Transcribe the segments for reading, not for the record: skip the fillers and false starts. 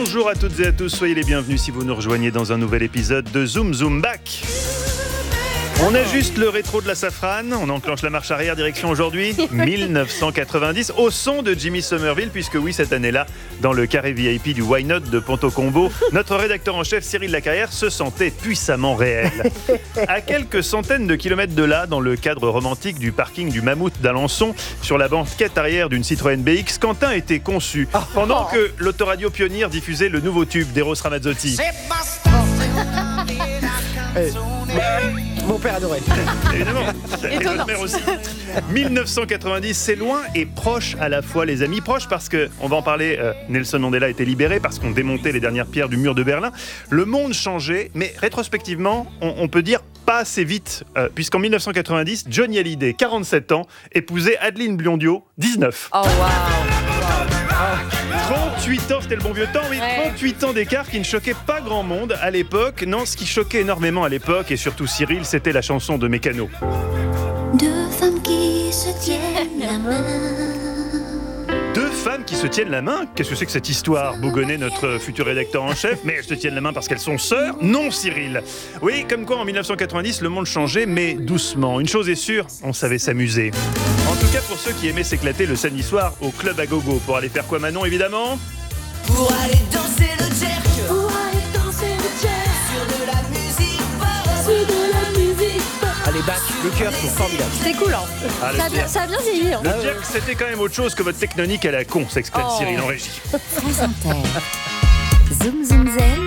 Bonjour à toutes et à tous, soyez les bienvenus si vous nous rejoignez dans un nouvel épisode de Zoom Zoom Back. On ajuste le rétro de la safrane, on enclenche la marche arrière direction aujourd'hui 1990 au son de Jimmy Somerville, puisque oui, cette année-là, dans le carré VIP du Why Not de Ponto Combo, notre rédacteur en chef Cyril Lacarrière se sentait puissamment réel. À quelques centaines de kilomètres de là, dans le cadre romantique du parking du Mammouth d'Alençon, sur la banquette arrière d'une Citroën BX, Quentin était conçu pendant que l'autoradio Pionnier diffusait le nouveau tube d'Eros Ramazzotti. Mon père adorait. Évidemment, et votre mère aussi. 1990, c'est loin et proche à la fois, les amis. Proche parce que, on va en parler, Nelson Mandela était libéré parce qu'on démontait les dernières pierres du mur de Berlin. Le monde changeait, mais rétrospectivement, on peut dire pas assez vite, puisqu'en 1990, Johnny Hallyday, 47 ans, épousait Adeline Blondiot, 19. Oh waouh. 38 ans, c'était le bon vieux temps, oui, 38 ans d'écart qui ne choquait pas grand monde à l'époque. Non, ce qui choquait énormément à l'époque, et surtout Cyril, c'était la chanson de Mécano. Deux femmes qui se tiennent la main. Deux femmes qui se tiennent la main? Qu'est-ce que c'est que cette histoire? Bougonnet, notre futur rédacteur en chef, mais elles se tiennent la main parce qu'elles sont sœurs? Non, Cyril. Oui, comme quoi en 1990, le monde changeait, mais doucement. Une chose est sûre, on savait s'amuser. En tout cas, pour ceux qui aimaient s'éclater le samedi soir au club à gogo. Pour aller faire quoi, Manon, évidemment? Pour aller danser le jerk. Pour aller danser le jerk. Sur de la musique pop. Sur de la musique pop. Ah, les basses, le cœur sont formidables. C'était cool, hein. Ah, Ça a bien vieilli, hein. Le jerk, c'était quand même autre chose que votre technonique à la con, s'exclame Cyril en régie. France Inter. Zoom Zoom Zen.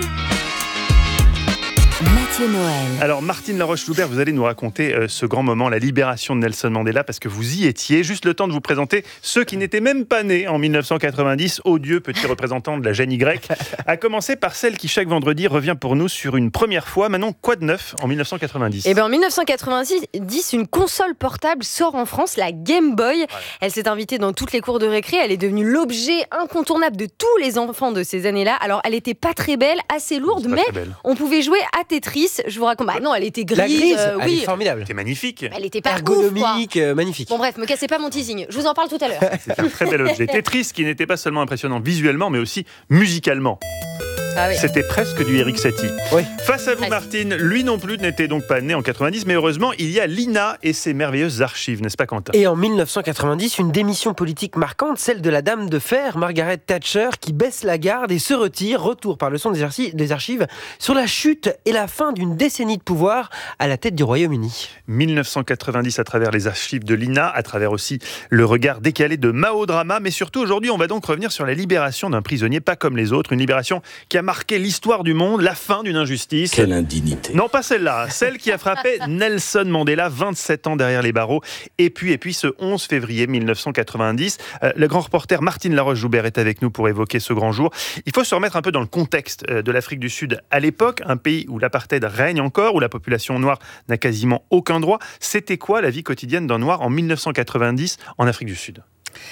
Mathieu Noël. Alors Martine Laroche-Joubert, vous allez nous raconter ce grand moment, la libération de Nelson Mandela, parce que vous y étiez. Juste le temps de vous présenter ceux qui n'étaient même pas nés en 1990. Odieux petit représentant de la gêne Y. À commencer par celle qui chaque vendredi revient pour nous sur une première fois. Manon, quoi de neuf en 1990? Eh bien, en 1990, une console portable sort en France, la Game Boy. Ouais. Elle s'est invitée dans toutes les cours de récré. Elle est devenue l'objet incontournable de tous les enfants de ces années-là. Alors, elle était pas très belle, assez lourde, mais on pouvait jouer à Tetris. Je vous raconte. Bah non, elle était grise. La grise, elle oui. est formidable. C'était magnifique. Elle était pas Ergonomique, magnifique. Bon bref, me cassez pas mon teasing. Je vous en parle tout à l'heure. C'est un très bel objet. Tetris qui n'était pas seulement impressionnant visuellement, mais aussi musicalement. Ah oui. C'était presque du Eric Satie. Oui. Face à vous, Presque. Martine, lui non plus n'était donc pas né en 90, mais heureusement, il y a l'INA et ses merveilleuses archives, n'est-ce pas, Quentin? Et en 1990, une démission politique marquante, celle de la dame de fer, Margaret Thatcher, qui baisse la garde et se retire. Retour par le son des archives sur la chute et la fin d'une décennie de pouvoir à la tête du Royaume-Uni. 1990 à travers les archives de l'INA, à travers aussi le regard décalé de Mao Drama, mais surtout aujourd'hui, on va donc revenir sur la libération d'un prisonnier pas comme les autres, une libération qui a marqué l'histoire du monde, la fin d'une injustice. Quelle indignité. Non, pas celle-là, celle qui a frappé Nelson Mandela, 27 ans derrière les barreaux. Et puis ce 11 février 1990, le grand reporter Martine Laroche-Joubert est avec nous pour évoquer ce grand jour. Il faut se remettre un peu dans le contexte de l'Afrique du Sud à l'époque, un pays où l'apartheid règne encore, où la population noire n'a quasiment aucun droit. C'était quoi la vie quotidienne d'un noir en 1990 en Afrique du Sud?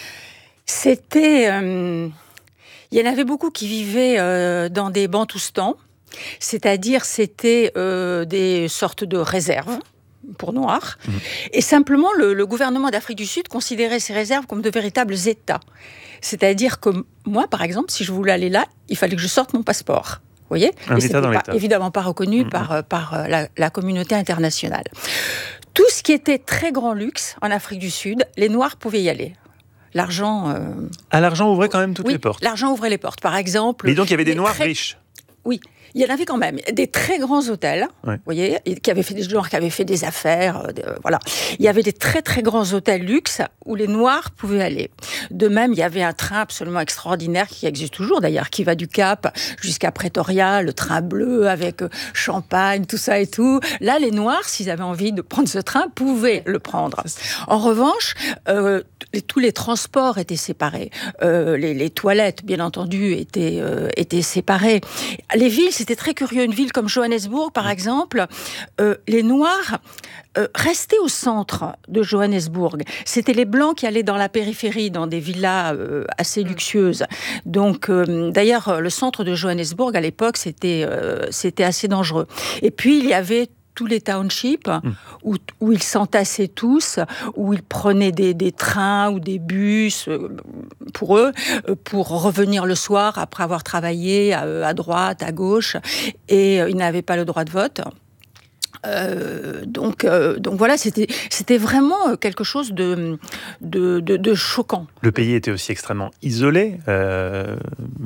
C'était... il y en avait beaucoup qui vivaient dans des bantoustans, c'est-à-dire c'était des sortes de réserves pour Noirs. Et simplement, le gouvernement d'Afrique du Sud considérait ces réserves comme de véritables États. C'est-à-dire que moi, par exemple, si je voulais aller là, il fallait que je sorte mon passeport. Vous voyez ? Un État dans l'État. Évidemment pas reconnu par la communauté internationale. Tout ce qui était très grand luxe en Afrique du Sud, les Noirs pouvaient y aller. L'argent... L'argent ouvrait quand même toutes les portes. L'argent ouvrait les portes. Par exemple... Mais donc il y avait des Noirs riches. Oui, il y en avait quand même. Des très grands hôtels, vous voyez, qui avaient fait des gens qui avaient fait des affaires, voilà. Il y avait des très très grands hôtels luxe où les Noirs pouvaient aller. De même, il y avait un train absolument extraordinaire qui existe toujours d'ailleurs, qui va du Cap jusqu'à Pretoria, le train bleu avec champagne, tout ça et tout. Là, les Noirs, s'ils avaient envie de prendre ce train, pouvaient le prendre. En revanche, tous les transports étaient séparés. Les toilettes, bien entendu, étaient séparées. Les villes, c'était très curieux. Une ville comme Johannesburg, par exemple, les Noirs restaient au centre de Johannesburg. C'était les Blancs qui allaient dans la périphérie, dans des villas assez luxueuses. Donc, d'ailleurs, le centre de Johannesburg, à l'époque, c'était assez dangereux. Et puis, il y avait tous les townships où ils s'entassaient tous, où ils prenaient des trains ou des bus pour eux, pour revenir le soir après avoir travaillé à droite, à gauche, et ils n'avaient pas le droit de vote. Donc voilà, c'était vraiment quelque chose de choquant. Le pays était aussi extrêmement isolé. Dans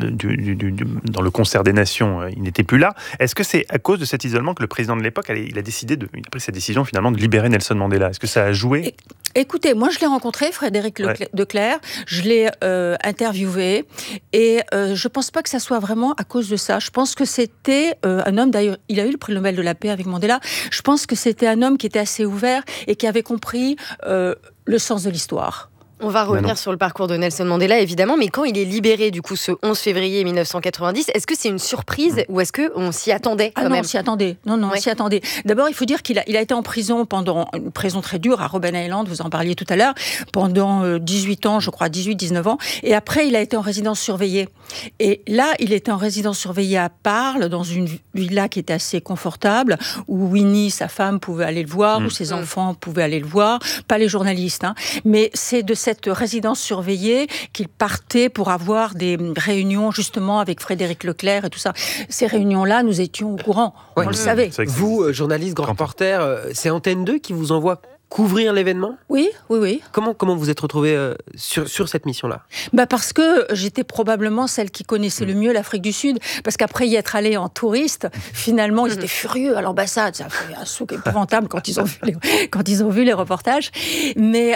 le concert des nations, il n'était plus là. Est-ce que c'est à cause de cet isolement que le président de l'époque il a pris cette décision finalement de libérer Nelson Mandela? Est-ce que ça a joué? Écoutez, moi je l'ai rencontré, Frédéric Leclerc, je l'ai interviewé, et je pense pas que ça soit vraiment à cause de ça. Je pense que c'était un homme, d'ailleurs, il a eu le prix Nobel de la paix avec Mandela. Je pense que c'était un homme qui était assez ouvert et qui avait compris le sens de l'histoire. On va revenir sur le parcours de Nelson Mandela, évidemment, mais quand il est libéré, du coup, ce 11 février 1990, est-ce que c'est une surprise ou est-ce qu'on s'y attendait quand même? On s'y attendait. On s'y attendait. D'abord, il faut dire qu'il a été en prison pendant une prison très dure à Robben Island, vous en parliez tout à l'heure, pendant 18 ans, je crois, 18-19 ans. Et après, il a été en résidence surveillée. Et là, il était en résidence surveillée à Parle, dans une villa qui était assez confortable, où Winnie, sa femme, pouvait aller le voir, où ses enfants pouvaient aller le voir, pas les journalistes, hein. Mais c'est de cette résidence surveillée qu'il partait pour avoir des réunions justement avec Frédéric Leclerc et tout ça. Ces réunions-là, nous étions au courant, on le savait. Vous, journaliste, grand reporter, c'est Antenne 2 qui vous envoie couvrir l'événement? Oui. Comment vous êtes retrouvé sur cette mission-là? Parce que j'étais probablement celle qui connaissait le mieux l'Afrique du Sud, parce qu'après y être allé en touriste, finalement ils étaient furieux à l'ambassade, ça a fait un souk épouvantable quand ils ont vu les reportages, mais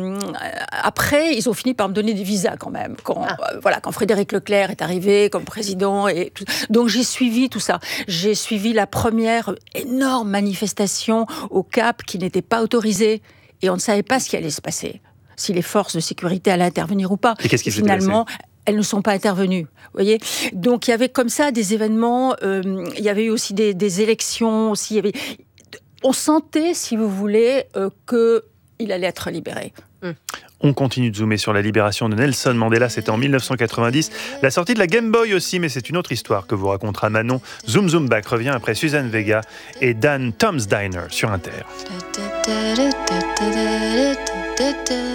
après ils ont fini par me donner des visas quand même, quand Frédéric Leclerc est arrivé comme président, et tout. Donc j'ai suivi tout ça, j'ai suivi la première énorme manifestation au Cap qui n'était pas autorisée, et on ne savait pas ce qui allait se passer, si les forces de sécurité allaient intervenir ou pas. Et qu'est-ce qui s'est finalement passé? Elles ne sont pas intervenues, vous voyez. Donc il y avait comme ça des événements, il y avait eu aussi des élections, aussi, on sentait, si vous voulez, qu'il allait être libéré. On continue de zoomer sur la libération de Nelson Mandela, c'était en 1990. La sortie de la Game Boy aussi, mais c'est une autre histoire que vous racontera Manon. Zoom Zoom Back revient après Suzanne Vega et Dan Tom's Diner sur Inter.